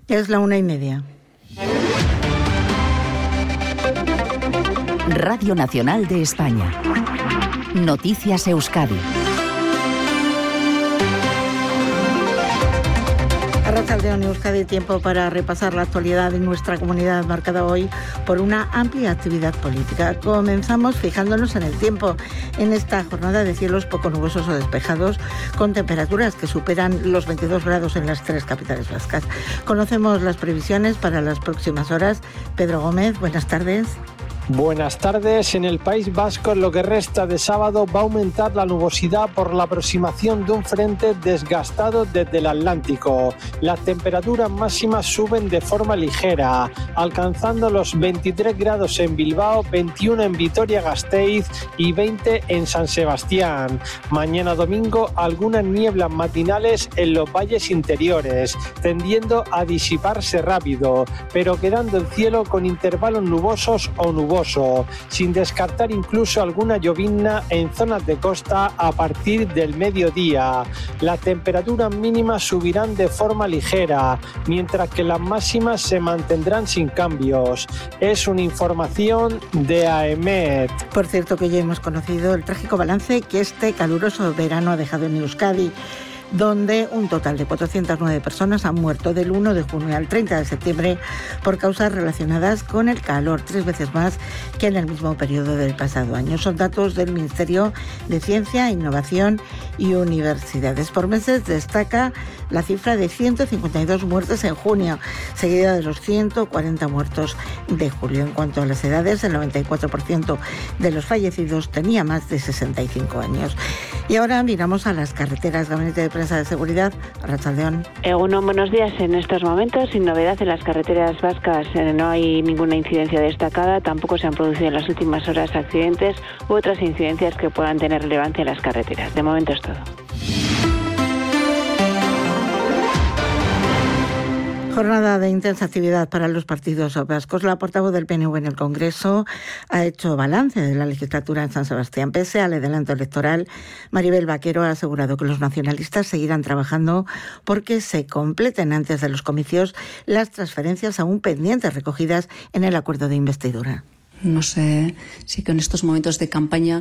Es la 1:30. Radio Nacional de España. Noticias Euskadi. Arratsaldeon Euskadi, tiempo para repasar la actualidad de nuestra comunidad, marcada hoy por una amplia actividad política. Comenzamos fijándonos en el tiempo, en esta jornada de cielos poco nubosos o despejados, con temperaturas que superan los 22 grados en las 3 capitales vascas. Conocemos las previsiones para las próximas horas. Pedro Gómez, buenas tardes. Buenas tardes. En el País Vasco, en lo que resta de sábado, va a aumentar la nubosidad por la aproximación de un frente desgastado desde el Atlántico. Las temperaturas máximas suben de forma ligera, alcanzando los 23 grados en Bilbao, 21 en Vitoria-Gasteiz y 20 en San Sebastián. Mañana domingo, algunas nieblas matinales en los valles interiores, tendiendo a disiparse rápido, pero quedando el cielo con intervalos nubosos o nubosos, sin descartar incluso alguna llovizna en zonas de costa a partir del mediodía. Las temperaturas mínimas subirán de forma ligera, mientras que las máximas se mantendrán sin cambios. Es una información de AEMET. Por cierto, que ya hemos conocido el trágico balance que este caluroso verano ha dejado en Euskadi, donde un total de 409 personas han muerto del 1 de junio al 30 de septiembre por causas relacionadas con el calor, 3 veces más que en el mismo periodo del pasado año. Son datos del Ministerio de Ciencia, Innovación y Universidades. Por meses destaca la cifra de 152 muertes en junio, seguida de los 140 muertos de julio. En cuanto a las edades, el 94% de los fallecidos tenía más de 65 años. Y ahora miramos a las carreteras. Gabinete de Prensa de Seguridad, Arratsaldeon. Egunon, buenos días. En estos momentos, sin novedad en las carreteras vascas, no hay ninguna incidencia destacada. Tampoco se han producido en las últimas horas accidentes u otras incidencias que puedan tener relevancia en las carreteras. De momento es todo. Jornada de intensa actividad para los partidos vascos. La portavoz del PNV en el Congreso ha hecho balance de la legislatura en San Sebastián. Pese al adelanto electoral, Maribel Vaquero ha asegurado que los nacionalistas seguirán trabajando porque se completen antes de los comicios las transferencias aún pendientes recogidas en el acuerdo de investidura. No sé si con estos momentos de campaña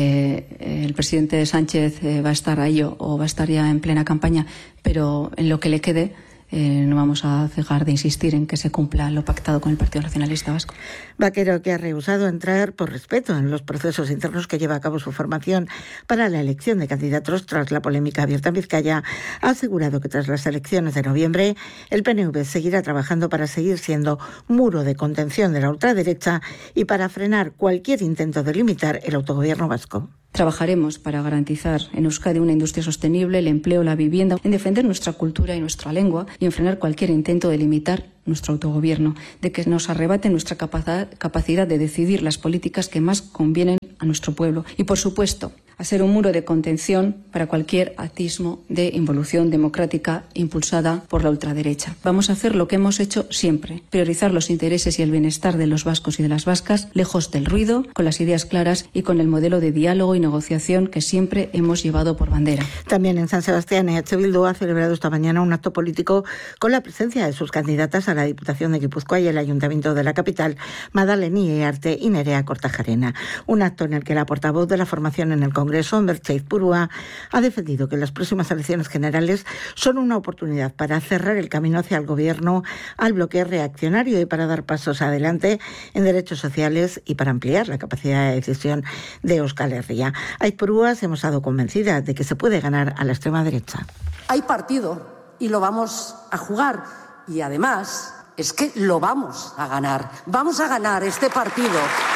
el presidente Sánchez va a estar a ello o va a estar ya en plena campaña, pero en lo que le quede no vamos a dejar de insistir en que se cumpla lo pactado con el Partido Nacionalista Vasco. Vaquero, que ha rehusado entrar por respeto en los procesos internos que lleva a cabo su formación para la elección de candidatos tras la polémica abierta en Vizcaya, ha asegurado que tras las elecciones de noviembre el PNV seguirá trabajando para seguir siendo muro de contención de la ultraderecha y para frenar cualquier intento de limitar el autogobierno vasco. Trabajaremos para garantizar en Euskadi una industria sostenible, el empleo, la vivienda, en defender nuestra cultura y nuestra lengua y en frenar cualquier intento de limitar nuestro autogobierno, de que nos arrebate nuestra capacidad de decidir las políticas que más convienen a nuestro pueblo y, por supuesto, a ser un muro de contención para cualquier atismo de involución democrática impulsada por la ultraderecha. Vamos a hacer lo que hemos hecho siempre, priorizar los intereses y el bienestar de los vascos y de las vascas, lejos del ruido, con las ideas claras y con el modelo de diálogo y negociación que siempre hemos llevado por bandera. También en San Sebastián, EH Bildu ha celebrado esta mañana un acto político con la presencia de sus candidatas a la Diputación de Guipúzcoa y el Ayuntamiento de la capital, Madaleni Iriarte y Nerea Kortajarena. Un acto en el que la portavoz de la formación en el Congreso, Merche Aizpurua, ha defendido que las próximas elecciones generales son una oportunidad para cerrar el camino hacia el gobierno al bloque reaccionario y para dar pasos adelante en derechos sociales y para ampliar la capacidad de decisión de Euskal Herria. Aizpurua se ha mostrado convencida de que se puede ganar a la extrema derecha. Hay partido y lo vamos a jugar y además es que lo vamos a ganar. Vamos a ganar este partido.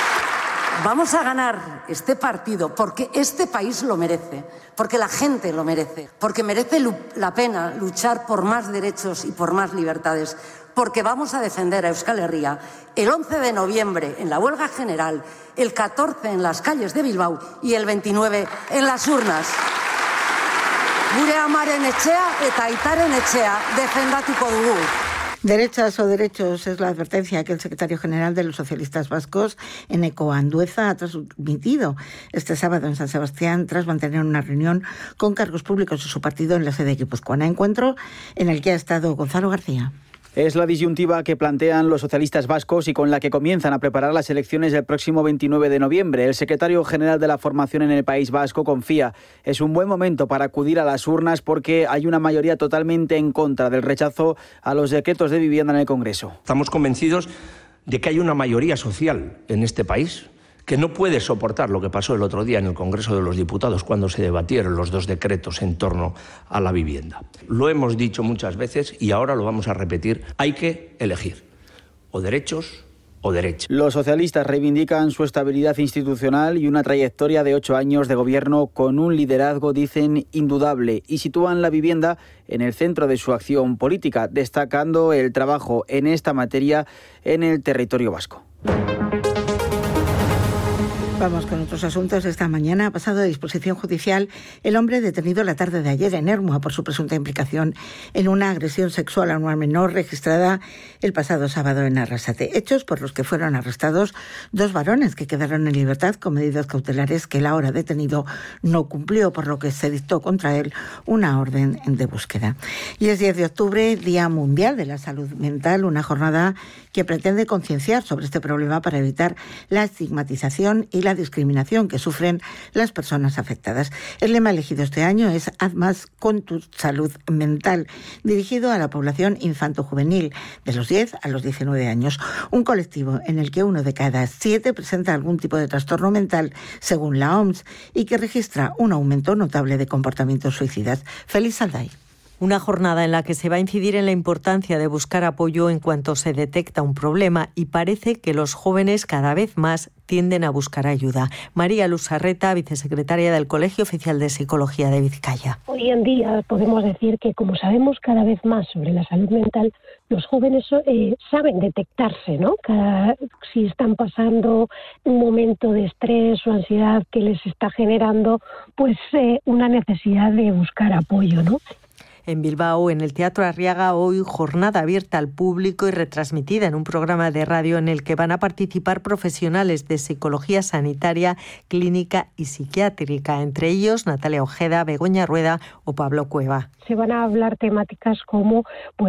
Vamos a ganar este partido porque este país lo merece, porque la gente lo merece, porque merece la pena luchar por más derechos y por más libertades, porque vamos a defender a Euskal Herria el 11 de noviembre en la huelga general, el 14 en las calles de Bilbao y el 29 en las urnas. Gure amaren etxea eta aitaren etxea defendatuko dugu. Derechas o derechos es la advertencia que el secretario general de los socialistas vascos, Eneko Andueza, ha transmitido este sábado en San Sebastián tras mantener una reunión con cargos públicos de su partido en la sede guipuzcoana. Encuentro en el que ha estado Gonzalo García. Es la disyuntiva que plantean los socialistas vascos y con la que comienzan a preparar las elecciones del próximo 29 de noviembre. El secretario general de la formación en el País Vasco confía: es un buen momento para acudir a las urnas porque hay una mayoría totalmente en contra del rechazo a los decretos de vivienda en el Congreso. Estamos convencidos de que hay una mayoría social en este país que no puede soportar lo que pasó el otro día en el Congreso de los Diputados cuando se debatieron los 2 decretos en torno a la vivienda. Lo hemos dicho muchas veces y ahora lo vamos a repetir: hay que elegir o derechos o derechas. Los socialistas reivindican su estabilidad institucional y una trayectoria de 8 años de gobierno con un liderazgo, dicen, indudable, y sitúan la vivienda en el centro de su acción política, destacando el trabajo en esta materia en el territorio vasco. Vamos con otros asuntos. Esta mañana ha pasado a disposición judicial el hombre detenido la tarde de ayer en Ermua por su presunta implicación en una agresión sexual a una menor registrada el pasado sábado en Arrasate. Hechos por los que fueron arrestados 2 varones que quedaron en libertad con medidas cautelares que el ahora detenido no cumplió, por lo que se dictó contra él una orden de búsqueda. Y es 10 de octubre, Día Mundial de la Salud Mental, una jornada que pretende concienciar sobre este problema para evitar la estigmatización y la discriminación que sufren las personas afectadas. El lema elegido este año es Haz más con tu salud mental, dirigido a la población infanto-juvenil de los 10 a los 19 años, un colectivo en el que 1 de cada 7 presenta algún tipo de trastorno mental, según la OMS, y que registra un aumento notable de comportamientos suicidas. Félix Salday. Una jornada en la que se va a incidir en la importancia de buscar apoyo en cuanto se detecta un problema, y parece que los jóvenes cada vez más tienden a buscar ayuda. María Luz Sarreta, vicesecretaria del Colegio Oficial de Psicología de Vizcaya. Hoy en día podemos decir que, como sabemos cada vez más sobre la salud mental, los jóvenes saben detectarse, ¿no? Si están pasando un momento de estrés o ansiedad que les está generando pues una necesidad de buscar apoyo, ¿no? En Bilbao, en el Teatro Arriaga, hoy jornada abierta al público y retransmitida en un programa de radio en el que van a participar profesionales de psicología sanitaria, clínica y psiquiátrica, entre ellos Natalia Ojeda, Begoña Rueda o Pablo Cueva. Se van a hablar temáticas como,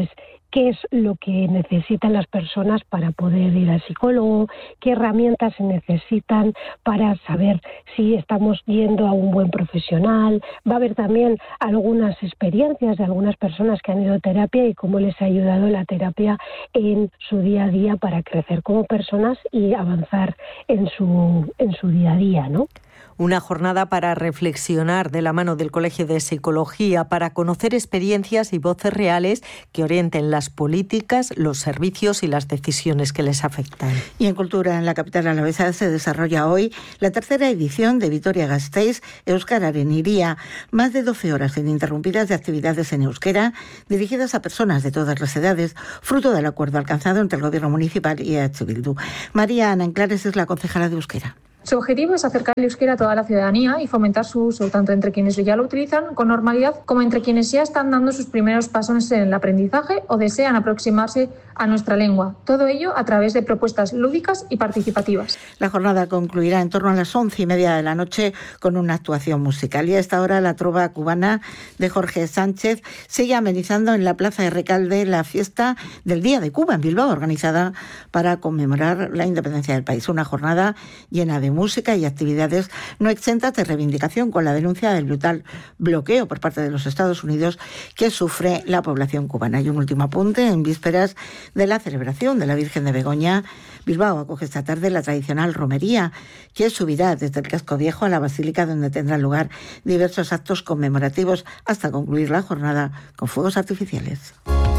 qué es lo que necesitan las personas para poder ir al psicólogo, qué herramientas se necesitan para saber si estamos yendo a un buen profesional. Va a haber también algunas experiencias de algunas personas que han ido a terapia y cómo les ha ayudado la terapia en su día a día para crecer como personas y avanzar en su día a día, ¿no? Una jornada para reflexionar de la mano del Colegio de Psicología, para conocer experiencias y voces reales que orienten las políticas, los servicios y las decisiones que les afectan. Y en Cultura, en la capital alavesa, se desarrolla hoy la 3ª edición de Vitoria-Gasteiz Euskararen Hiria. Más de 12 horas ininterrumpidas de actividades en euskera dirigidas a personas de todas las edades, fruto del acuerdo alcanzado entre el Gobierno municipal y EH Bildu. María Ana Enclares es la concejala de euskera. Su objetivo es acercar el euskera a toda la ciudadanía y fomentar su uso tanto entre quienes ya lo utilizan con normalidad como entre quienes ya están dando sus primeros pasos en el aprendizaje o desean aproximarse a nuestra lengua. Todo ello a través de propuestas lúdicas y participativas. La jornada concluirá en torno a las 11:30 de la noche con una actuación musical. Y a esta hora la trova cubana de Jorge Sánchez sigue amenizando en la Plaza de Recalde la fiesta del Día de Cuba en Bilbao, organizada para conmemorar la independencia del país. Una jornada llena de música y actividades no exentas de reivindicación, con la denuncia del brutal bloqueo por parte de los Estados Unidos que sufre la población cubana. Y un último apunte: en vísperas de la celebración de la Virgen de Begoña, Bilbao acoge esta tarde la tradicional romería, que subirá desde el Casco Viejo a la Basílica, donde tendrán lugar diversos actos conmemorativos hasta concluir la jornada con fuegos artificiales.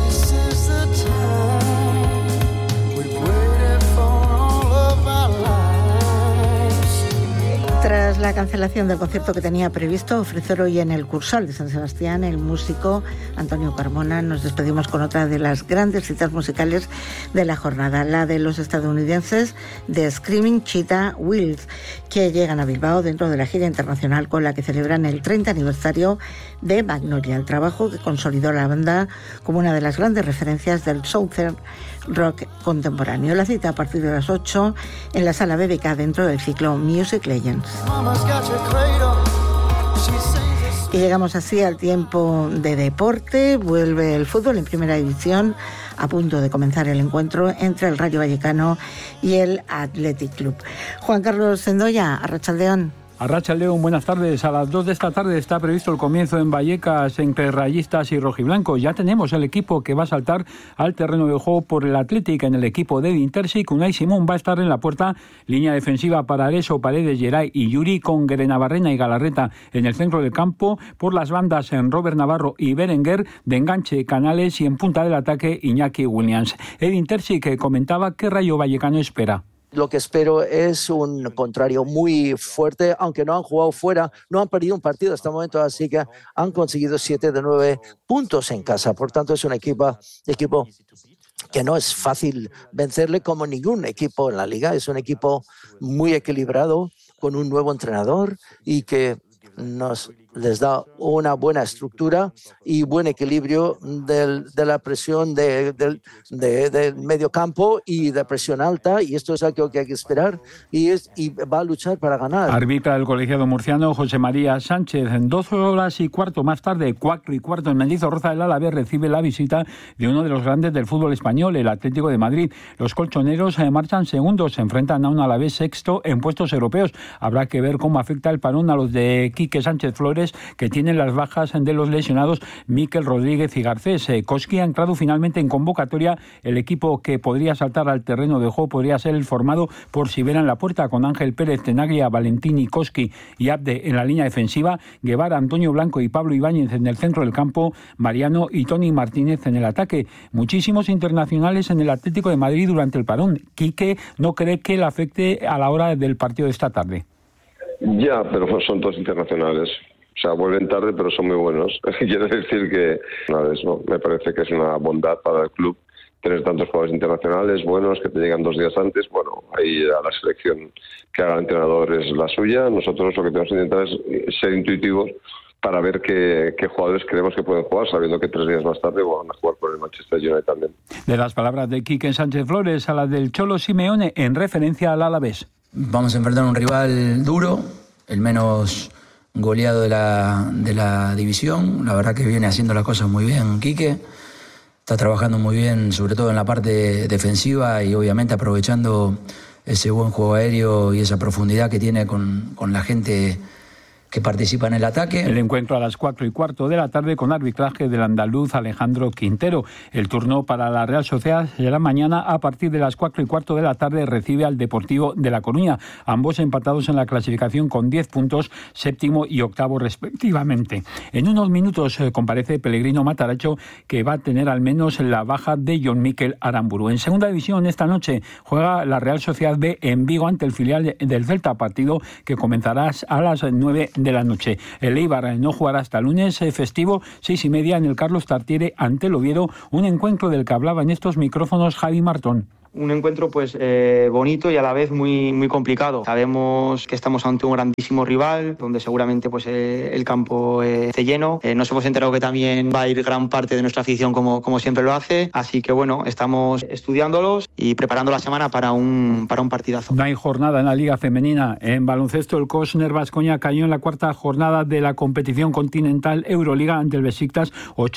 Tras la cancelación del concierto que tenía previsto ofrecer hoy en el Cursal de San Sebastián, el músico Antonio Carmona, nos despedimos con otra de las grandes citas musicales de la jornada, la de los estadounidenses de Screaming Cheetah Wills, que llegan a Bilbao dentro de la gira internacional con la que celebran el 30 aniversario de Magnolia, el trabajo que consolidó a la banda como una de las grandes referencias del Southern rock contemporáneo. La cita a partir de las 8 en la Sala BBK dentro del ciclo Music Legends. Y llegamos así al tiempo de deporte. Vuelve el fútbol en primera división, a punto de comenzar el encuentro entre el Rayo Vallecano y el Athletic Club. Juan Carlos Sendoya, arratsaldeon. Arratsaldeon, buenas tardes. A las 2 de esta tarde está previsto el comienzo en Vallecas entre rayistas y rojiblancos. Ya tenemos el equipo que va a saltar al terreno de juego por el Athletic. En el equipo de Intersic, Unai Simón va a estar en la puerta. Línea defensiva para Areso, Paredes, Geray y Yuri, con Grenabarrena y Galarreta en el centro del campo. Por las bandas en Robert Navarro y Berenguer, de enganche Canales y en punta del ataque Iñaki Williams. El Intersic comentaba que Rayo Vallecano espera. Lo que espero es un contrario muy fuerte, aunque no han jugado fuera, no han perdido un partido hasta el momento, así que han conseguido 7 de 9 puntos en casa. Por tanto, es un equipo que no es fácil vencerle como ningún equipo en la liga. Es un equipo muy equilibrado, con un nuevo entrenador y que les da una buena estructura y buen equilibrio de la presión del medio campo y de presión alta, y esto es algo que hay que esperar y va a luchar para ganar. Arbitra el colegiado murciano José María Sánchez. En 12 horas y cuarto más tarde, 4 y cuarto, en Mendizorroza, el Alavés recibe la visita de uno de los grandes del fútbol español, el Atlético de Madrid. Los colchoneros marchan segundos, se enfrentan a un Alavés sexto en puestos europeos. Habrá que ver cómo afecta el parón a los de Quique Sánchez Flores, que tienen las bajas de los lesionados Miquel Rodríguez y Garcés. Koski ha entrado finalmente en convocatoria. El equipo que podría saltar al terreno de juego podría ser el formado por Sivera en la puerta, con Ángel Pérez, Tenaglia, Valentini, Koski y Abde en la línea defensiva, Guevara, Antonio Blanco y Pablo Ibáñez en el centro del campo, Mariano y Toni Martínez en el ataque. Muchísimos internacionales en el Atlético de Madrid durante el parón. Quique no cree que le afecte a la hora del partido de esta tarde. Ya, pero son todos internacionales. O sea, vuelven tarde, pero son muy buenos. Quiero decir que me parece que es una bondad para el club tener tantos jugadores internacionales buenos que te llegan 2 días antes. Bueno, ahí a la selección que haga el entrenador es la suya. Nosotros lo que tenemos que intentar es ser intuitivos para ver qué jugadores creemos que pueden jugar, sabiendo que 3 días más tarde van a jugar por el Manchester United también. De las palabras de Quique Sánchez Flores a las del Cholo Simeone en referencia al Alavés. Vamos a enfrentar a un rival duro, el menos goleado de la división. La verdad que viene haciendo las cosas muy bien Quique, está trabajando muy bien, sobre todo en la parte defensiva, y obviamente aprovechando ese buen juego aéreo y esa profundidad que tiene con la gente que participa en el ataque. El encuentro a las 4 y cuarto de la tarde, con arbitraje del andaluz Alejandro Quintero. El turno para la Real Sociedad será mañana a partir de las 4 y cuarto de la tarde. Recibe al Deportivo de La Coruña, ambos empatados en la clasificación con 10 puntos, séptimo y octavo respectivamente. En unos minutos comparece Pellegrino Matarazzo, que va a tener al menos la baja de John Mikel Aramburu. En segunda división, esta noche juega la Real Sociedad B en Vigo ante el filial del Celta, partido que comenzará a las 9 de la noche. El Eibar no jugará hasta lunes festivo, 6:30 en el Carlos Tartiere ante el Oviedo, un encuentro del que hablaba en estos micrófonos Javi Martón. Un encuentro bonito y a la vez muy complicado. Sabemos que estamos ante un grandísimo rival, donde seguramente el campo esté lleno. Nos hemos enterado que también va a ir gran parte de nuestra afición como siempre lo hace. Así que estamos estudiándolos y preparando la semana para un partidazo. No hay jornada en la Liga Femenina. En baloncesto, el Kosner Baskonia cayó en la cuarta jornada de la competición continental Euroliga ante el Besiktas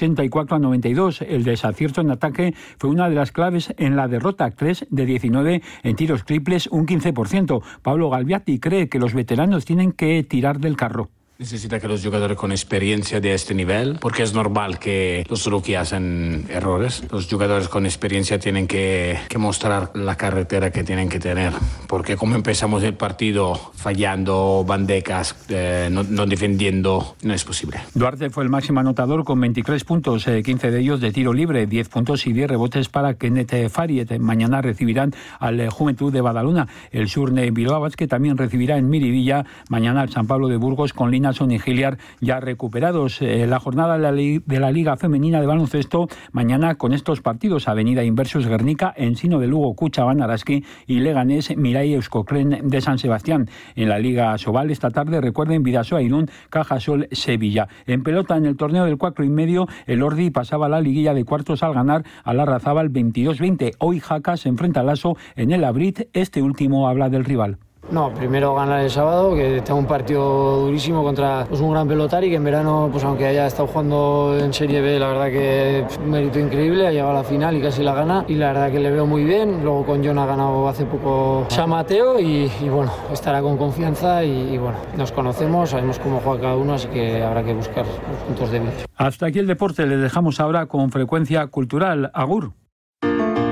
84-92. El desacierto en ataque fue una de las claves en la derrota. 3 de 19 en tiros triples, un 15%. Pablo Galviati cree que los veteranos tienen que tirar del carro. Necesita que los jugadores con experiencia de este nivel, porque es normal que los rookies hacen errores. Los jugadores con experiencia tienen que mostrar la carretera que tienen que tener, porque como empezamos el partido fallando bandejas, no defendiendo, no es posible. Duarte fue el máximo anotador con 23 puntos, 15 de ellos de tiro libre, 10 puntos y 10 rebotes para Kenneth Fariet. Mañana recibirán al Juventud de Badalona. El Surne Bilbao, que también recibirá en Miribilla mañana al San Pablo de Burgos, con Lina Son y Giliar ya recuperados. La jornada de la Liga Femenina de Baloncesto mañana con estos partidos: Avenida Inversus Guernica, Ensino de Lugo, Cuchaban Araski y Leganés Mirai Euskotren de San Sebastián. En la Liga Sobal esta tarde, recuerden, Bidasoa Irún, Cajasol Sevilla. En pelota, en el torneo del 4,5, el Ordi pasaba la liguilla de cuartos al ganar a la Larrazábal 22-20. Hoy Jaca se enfrenta al Laso en el Abrit. Este último habla del rival. No, primero ganar el sábado, que tengo un partido durísimo contra un gran pelotari que en verano, pues aunque haya estado jugando en Serie B, la verdad que un mérito increíble, ha llegado a la final y casi la gana, y la verdad que le veo muy bien. Luego con John ha ganado hace poco San Mateo y bueno, estará con confianza y bueno, nos conocemos, sabemos cómo juega cada uno, así que habrá que buscar los puntos débiles. Hasta aquí el deporte, le dejamos ahora con Frecuencia Cultural. Agur.